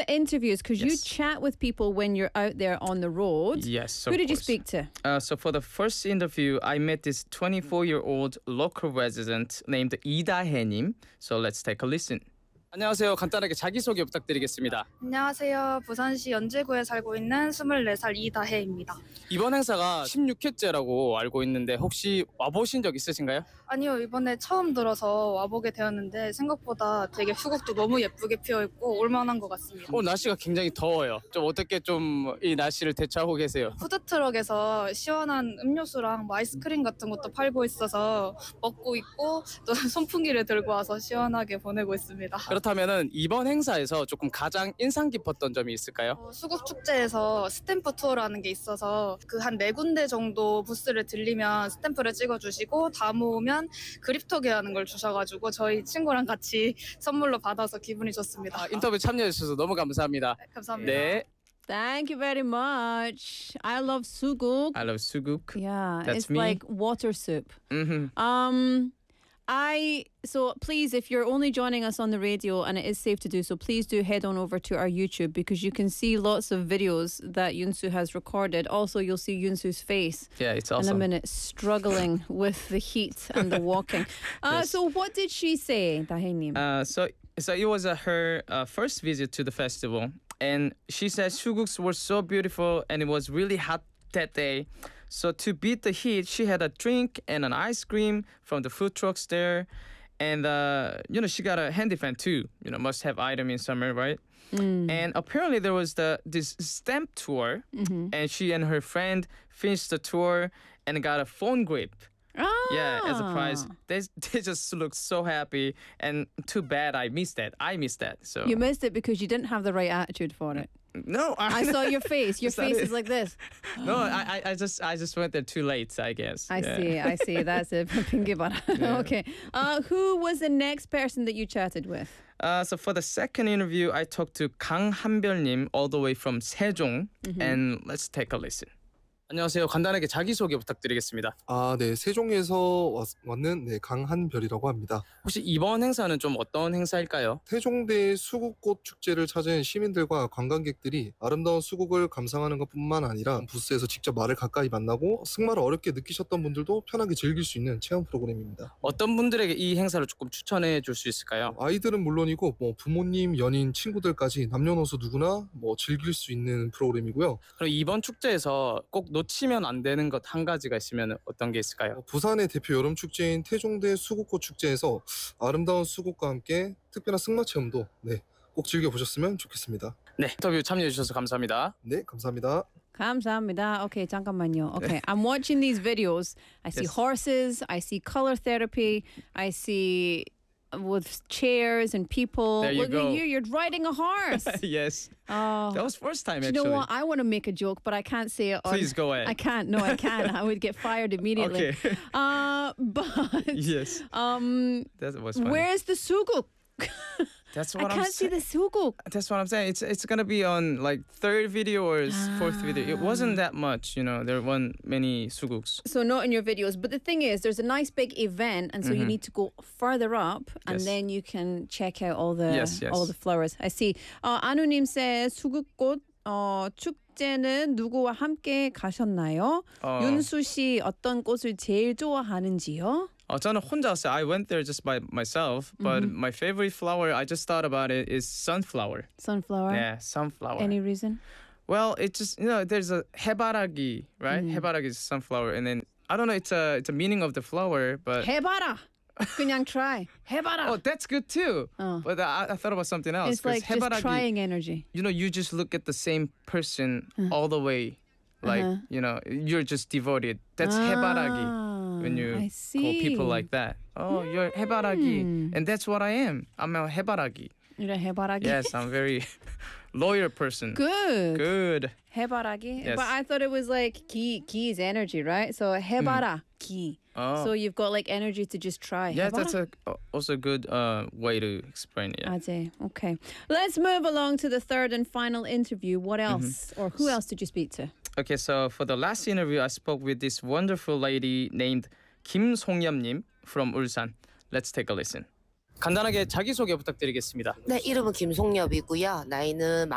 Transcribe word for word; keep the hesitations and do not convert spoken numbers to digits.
interviews, because you Yes. chat with people when you're out there on the road. Yes, Who of did you course. speak to? Uh, so for the first interview, I met this twenty-four-year-old local resident named Lee Da-hae님. So let's take a listen. 안녕하세요. 간단하게 자기소개 부탁드리겠습니다. 안녕하세요. 부산시 연제구에 살고 있는 스물네 살 이다혜입니다. 이번 행사가 십육 회째라고 알고 있는데 혹시 와보신 적 있으신가요? 아니요, 이번에 처음 들어서 와보게 되었는데 생각보다 되게 수국도 너무 예쁘게 피어있고 올만한 것 같습니다. 오늘 날씨가 굉장히 더워요. 좀 어떻게 좀 이 날씨를 대처하고 계세요? 푸드트럭에서 시원한 음료수랑 뭐 아이스크림 같은 것도 팔고 있어서 먹고 있고 또 선풍기를 들고 와서 시원하게 보내고 있습니다. 그렇다면은 이번 행사에서 조금 가장 인상 깊었던 점이 있을까요? 어, 수국축제에서 스탬프 투어라는 게 있어서 그 한 네 군데 정도 부스를 들리면 스탬프를 찍어주시고 다 모으면 그립톡에 하는 걸 주셔가지고 저희 친구랑 같이 선물로 받아서 기분이 좋습니다. 아, 인터뷰 참여해 주셔서 너무 감사합니다. 네, 감사합니다. 네. Thank you very much. I love suguk. I love suguk. Yeah, That's it's me. like water soup. Mm-hmm. Um, I so please, if you're only joining us on the radio, and it is safe to do so, please do head on over to our YouTube, because you can see lots of videos that Yunsu has recorded. Also, you'll see Yunsu's face Yeah, it's in a awesome. minute, struggling with the heat and the walking. Uh, Yes. So, what did she say, Dahenim? Uh, so so it was uh, her uh, first visit to the festival, and she said suguks were so beautiful, and it was really hot that day. So to beat the heat, she had a drink and an ice cream from the food trucks there, and uh, you know she got a handy fan too. You know, must have item in summer, right? And apparently there was the this stamp tour, and she and her friend finished the tour and got a phone grip. Yeah, as a prize. Ah. They they just look so happy, and too bad I missed that. I missed that. So You missed it because you didn't have the right attitude for it. no, I saw your face. Your Is that face it? is like this. no, I, I I just I just went there too late, I guess. I Yeah. see, I see. That's it. Pingibara. Okay. Uh, who was the next person that you chatted with? Uh, so for the second interview, I talked to Kang Han-byul-님 all the way from Sejong, and let's take a listen. 안녕하세요. 간단하게 자기소개 부탁드리겠습니다. 아, 네. 세종에서 왔, 왔는 네, 강한별이라고 합니다. 혹시 이번 행사는 좀 어떤 행사일까요? 세종대 수국꽃 축제를 찾은 시민들과 관광객들이 아름다운 수국을 감상하는 것뿐만 아니라 부스에서 직접 말을 가까이 만나고 승마를 어렵게 느끼셨던 분들도 편하게 즐길 수 있는 체험 프로그램입니다. 어떤 분들에게 이 행사를 조금 추천해 줄 수 있을까요? 아이들은 물론이고 뭐 부모님, 연인, 친구들까지 남녀노소 누구나 뭐 즐길 수 있는 프로그램이고요. 그럼 이번 축제에서 꼭 놓치면 안 되는 것 한 가지가 있으면 어떤 게 있을까요? 부산의 대표 여름 축제인 태종대 수국꽃 축제에서 아름다운 수국과 함께 특별한 승마 체험도 네, 꼭 즐겨보셨으면 좋겠습니다. 네, 인터뷰 참여해 주셔서 감사합니다. 네, 감사합니다. 감사합니다. Okay, 잠깐만요. Okay, I'm watching these videos. I see Yes. horses. I see color therapy. I see with chairs and people. There you Look go. at you. You're riding a horse. yes, Oh. that was first time Do you actually. know what? I want to make a joke, but I can't say it. On, Please go ahead. I can't. No, I can't. I would get fired immediately. Okay. Uh, but yes, um, that was funny. where's the suguk? That's I what can't I'm see saying. the suguk. That's what I'm saying. It's it's gonna be on like third video or s- fourth video. It wasn't that much, you know. There weren't many suguks. So not in your videos, but the thing is, there's a nice big event, and so you need to go further up, and Yes. then you can check out all the Yes, yes. all the flowers. I see. Uh, 아누님 says 수국꽃 어, 축제는 누구와 함께 가셨나요? 어. 윤수 씨 어떤 꽃을 제일 좋아하는지요? 어, 저는 혼자 왔어요. I went there just by myself, but my favorite flower, I just thought about it, is sunflower. Sunflower. Yeah, sunflower. Any reason? Well, it just, you know, there's a 해바라기, right? 해바라기 is sunflower, and then I don't know, it's a it's a meaning of the flower, but 해봐라. 그냥 try. 해봐라. oh, that's good too. Oh. But I, I thought about something else. It's like 'cause just 해바라기, trying energy. you know, you just look at the same person all the way, like Uh-huh. you know, you're just devoted. That's 해바라기. Ah, When you I call people see. like that, oh, you're 해바라기, and that's what I am. I'm a 해바라기. You're a 해바라기. Yes, I'm very loyal person. Good. Good. 해바라기. Yes. But I thought it was like 기. 기 is energy, right? So 해봐라. 기. Oh. So you've got like energy to just try. Yeah, 해봐라. that's a also a good uh, way to explain it. Yeah. 아재. Okay. Let's move along to the third and final interview. What else? Or who else did you speak to? Okay, so for the last interview, I spoke with this wonderful lady named Kim Song-yeom-님 from Ulsan. Let's take a listen. 간단하게 자기소개 부탁드리겠습니다. 네, 이름은 김송엽이고요. 나이는